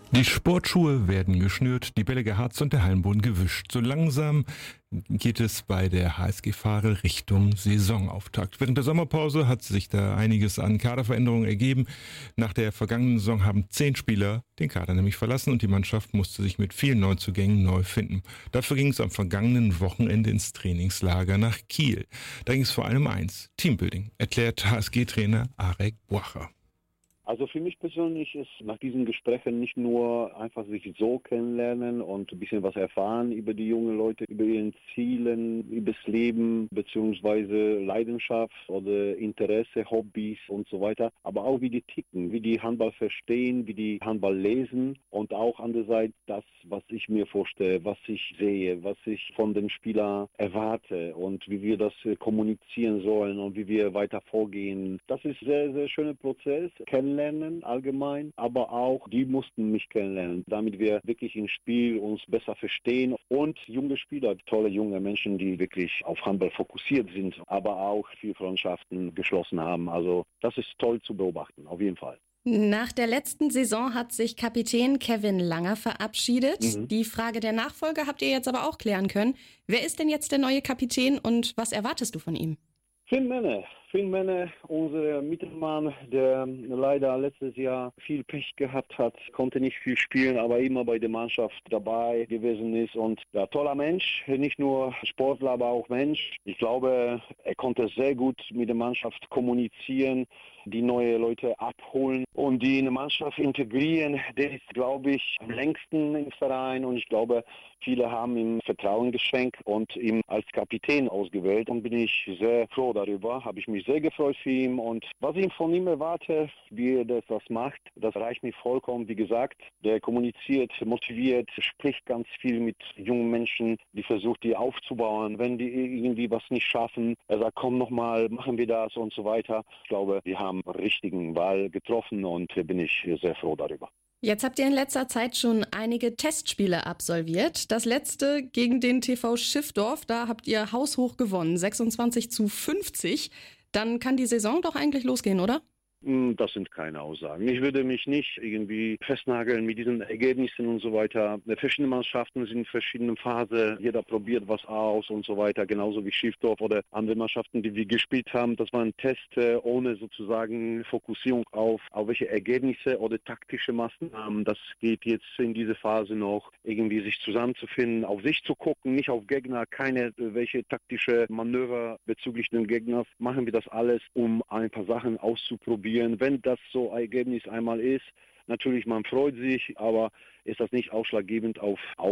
Die Sportschuhe werden geschnürt, die Bälle geharzt und der Hallenboden gewischt. So langsam geht es bei der HSG Varel Richtung Saisonauftakt. Während der Sommerpause hat sich da einiges an Kaderveränderungen ergeben. Nach der vergangenen Saison haben 10 Spieler den Kader nämlich verlassen und die Mannschaft musste sich mit vielen Neuzugängen neu finden. Dafür ging es am vergangenen Wochenende ins Trainingslager nach Kiel. Da ging es vor allem um eins: Teambuilding, erklärt HSG-Trainer Arek Buacher. Also für mich persönlich ist nach diesen Gesprächen nicht nur einfach sich so kennenlernen und ein bisschen was erfahren über die jungen Leute, über ihren Zielen, über das Leben beziehungsweise Leidenschaft oder Interesse, Hobbys und so weiter, aber auch wie die ticken, wie die Handball verstehen, wie die Handball lesen und auch andererseits das, was ich mir vorstelle, was ich sehe, was ich von dem Spieler erwarte und wie wir das kommunizieren sollen und wie wir weiter vorgehen. Das ist ein sehr, sehr schöner Prozess. Kennenlernen allgemein, aber auch die mussten mich kennenlernen, damit wir wirklich im Spiel uns besser verstehen und junge Spieler, tolle junge Menschen, die wirklich auf Handball fokussiert sind, aber auch viele Freundschaften geschlossen haben. Also das ist toll zu beobachten, auf jeden Fall. Nach der letzten Saison hat sich Kapitän Kevin Langer verabschiedet. Die Frage der Nachfolge habt ihr jetzt aber auch klären können. Wer ist denn jetzt der neue Kapitän und was erwartest du von ihm? Finn Menne, unser Mittelmann, der leider letztes Jahr viel Pech gehabt hat, konnte nicht viel spielen, aber immer bei der Mannschaft dabei gewesen ist und ja, toller Mensch, nicht nur Sportler, aber auch Mensch. Ich glaube, er konnte sehr gut mit der Mannschaft kommunizieren, die neue Leute abholen und die in die Mannschaft integrieren. Der ist, glaube ich, am längsten im Verein und ich glaube, viele haben ihm Vertrauen geschenkt und ihn als Kapitän ausgewählt und bin ich sehr froh darüber. Habe ich mich sehr gefreut für ihn und was ich von ihm erwarte, wie er das macht, das reicht mir vollkommen. Wie gesagt, der kommuniziert, motiviert, spricht ganz viel mit jungen Menschen, die versucht, die aufzubauen. Wenn die irgendwie was nicht schaffen, er sagt, komm nochmal, machen wir das und so weiter. Ich glaube, wir haben einen richtigen Wahl getroffen und bin ich sehr froh darüber. Jetzt habt ihr in letzter Zeit schon einige Testspiele absolviert. Das letzte gegen den TV Schiffdorf, da habt ihr haushoch gewonnen, 26:50. Dann kann die Saison doch eigentlich losgehen, oder? Das sind keine Aussagen. Ich würde mich nicht irgendwie festnageln mit diesen Ergebnissen und so weiter. Verschiedene Mannschaften sind in verschiedenen Phasen. Jeder probiert was aus und so weiter. Genauso wie Schiffdorf oder andere Mannschaften, die wir gespielt haben. Das war ein Test ohne sozusagen Fokussierung auf welche Ergebnisse oder taktische Maßnahmen. Das geht jetzt in diese Phase noch, irgendwie sich zusammenzufinden, auf sich zu gucken, nicht auf Gegner, keine welche taktische Manöver bezüglich den Gegners. Machen wir das alles, um ein paar Sachen auszuprobieren. Wenn das so ein Ergebnis einmal ist, natürlich, man freut sich, aber ist das nicht ausschlaggebend auf